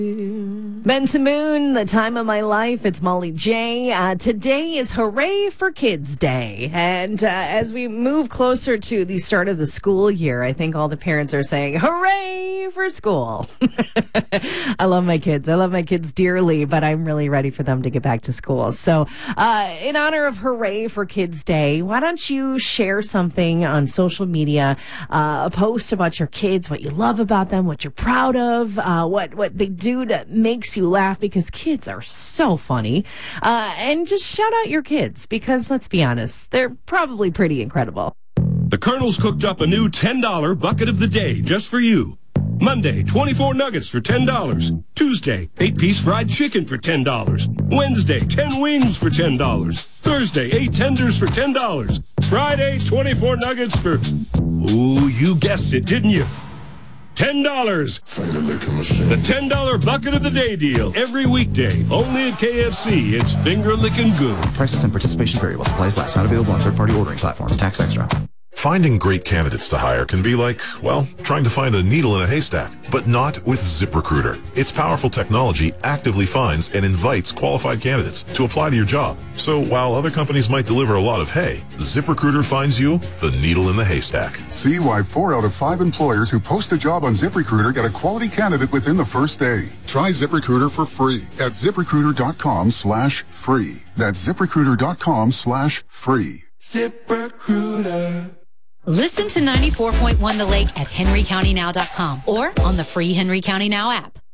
Benson Moon, the time of my life. It's Molly J. Today is Hooray for Kids Day. And as we move closer to the start of the school year, I think all the parents are saying, hooray for school. I love my kids. I love my kids dearly, but I'm really ready for them to get back to school. So in honor of Hooray for Kids Day, why don't you share something on social media, a post about your kids, what you love about them, what you're proud of, what they do that makes you laugh, because kids are so funny. And just shout out your kids, because let's be honest, they're probably pretty incredible. The Colonel's cooked up a new $10 bucket of the day just for you. Monday, 24 nuggets for $10. Tuesday, 8-piece fried chicken for $10. Wednesday, 10 wings for $10. Thursday, 8 tenders for $10. Friday, 24 nuggets for... Ooh, you guessed it, didn't you? $10. The $10 bucket of the day deal. Every weekday. Only at KFC. It's finger-licking good. Prices and participation variable. Supplies last. Not available on third-party ordering platforms. Tax extra. Finding great candidates to hire can be like, well, trying to find a needle in a haystack, but not with ZipRecruiter. Its powerful technology actively finds and invites qualified candidates to apply to your job. So while other companies might deliver a lot of hay, ZipRecruiter finds you the needle in the haystack. See why 4 out of 5 employers who post a job on ZipRecruiter get a quality candidate within the first day. Try ZipRecruiter for free at ZipRecruiter.com/free. That's ZipRecruiter.com/free. ZipRecruiter. Listen to 94.1 The Lake at henrycountynow.com or on the free Henry County Now app.